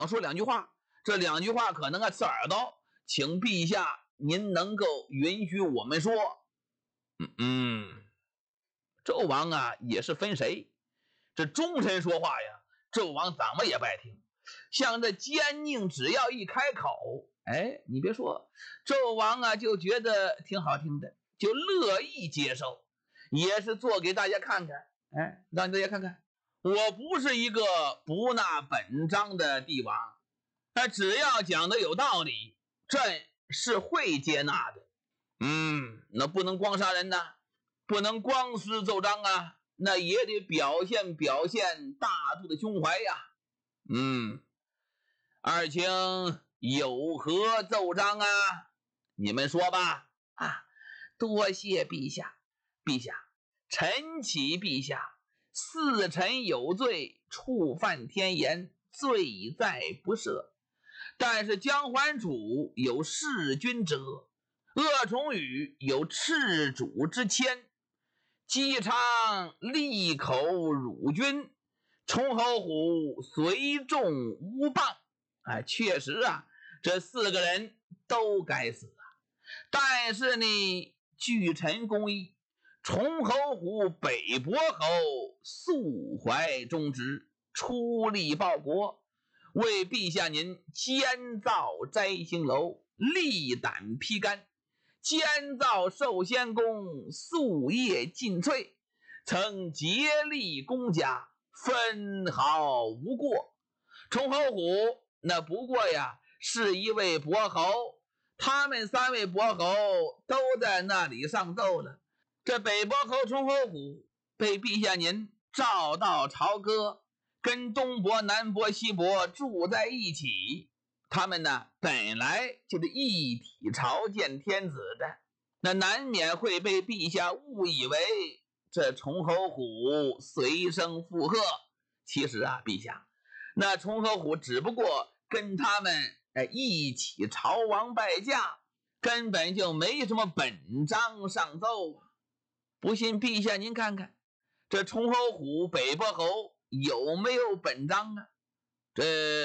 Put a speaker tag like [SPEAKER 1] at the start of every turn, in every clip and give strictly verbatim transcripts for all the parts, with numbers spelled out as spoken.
[SPEAKER 1] 说两句话，这两句话可能啊刺耳朵，请陛下您能够允许我们说。嗯嗯，纣王啊也是分谁，这忠臣说话呀，纣王怎么也不爱听。像这奸佞只要一开口，哎，你别说，纣王啊就觉得挺好听的，就乐意接受，也是做给大家看看，哎，让大家看看，我不是一个不纳本章的帝王，他只要讲的有道理，朕是会接纳的。嗯，那不能光杀人呐，不能光私奏章啊，那也得表现表现大度的胸怀呀。嗯，二卿有何奏章啊？你们说吧。啊，多谢陛下，陛下，臣启陛下，四臣有罪，触犯天言，罪在不赦。但是姜桓主有弑君者，鄂崇禹有斥主之谦，姬昌利口辱君，崇侯虎随众诬谤。哎，确实啊，这四个人都该死啊。但是呢，据臣公议，崇侯虎、北伯侯素怀忠直，出力报国，为陛下您监造摘星楼，力胆披肝，监造寿仙宫，夙夜尽瘁，曾竭力公家，分毫无过。崇侯虎那不过呀是一位伯侯，他们三位伯侯都在那里上奏了。这北伯侯崇侯虎被陛下您召到朝歌，跟东伯、南伯、西伯住在一起，他们呢本来就是一体朝见天子的，那难免会被陛下误以为这崇侯虎随声附和。其实啊，陛下，那崇侯虎只不过跟他们哎一起朝王拜驾，根本就没什么本章上奏啊。不信陛下您看看，这崇侯虎、北伯侯有没有本章啊？这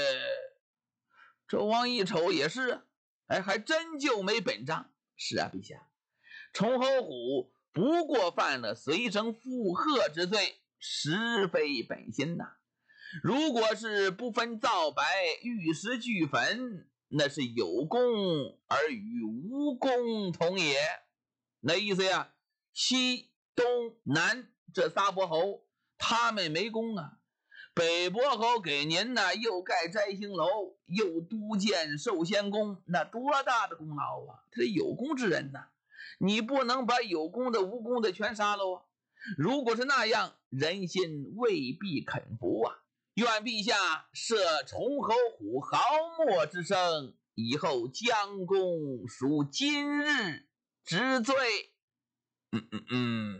[SPEAKER 1] 纣王一瞅也是啊，哎，还真就没本章。是啊，陛下，崇侯虎不过犯了随声附和之罪，实非本心呐、啊。如果是不分皂白，玉石俱焚，那是有功而与无功同也。那意思呀，西东南这仨伯侯他们没功啊，北伯侯给您呢又盖摘星楼，又督建寿仙宫，那多大的功劳啊，这是有功之人呐，你不能把有功的无功的全杀了啊。如果是那样，人心未必肯服啊。愿陛下赦崇侯虎毫末之生，以后将功赎今日之罪。嗯嗯嗯，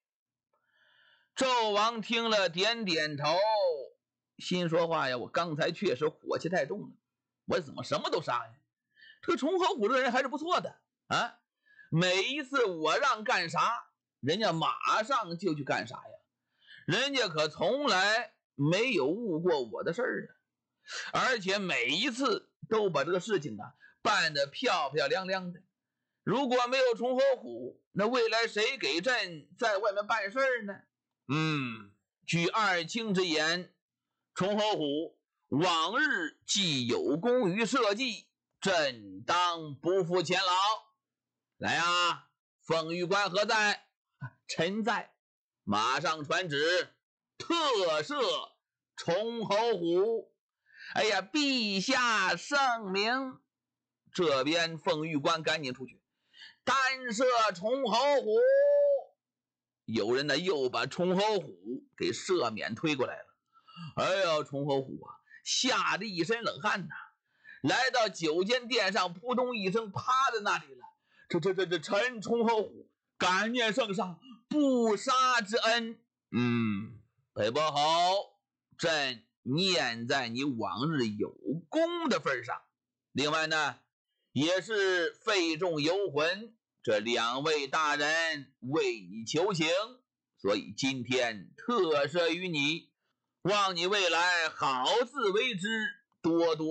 [SPEAKER 1] 纣王听了点点头，心说话呀，我刚才确实火气太重了，我怎么什么都杀呀？这个崇侯虎这个人还是不错的啊，每一次我让干啥，人家马上就去干啥呀，人家可从来没有误过我的事儿啊，而且每一次都把这个事情啊办得漂漂亮亮的。如果没有崇侯虎，那未来谁给朕在外面办事呢？嗯，据二卿之言，崇侯虎往日既有功于社稷，朕当不负前劳。来啊，凤玉关何在？臣在，马上传旨，特赦崇侯虎。哎呀，陛下圣明。这边凤玉关赶紧出去，单赦崇侯虎。有人呢又把崇侯虎给赦免推过来了。哎呀，崇侯虎啊，吓得一身冷汗呐，来到九间殿上，扑通一声趴在那里了。这这这这臣崇侯虎感念圣上不杀之恩。嗯，北伯侯，朕念在你往日有功的份上，另外呢也是费众游魂，这两位大人为你求情，所以今天特赦于你，望你未来好自为之， 多多。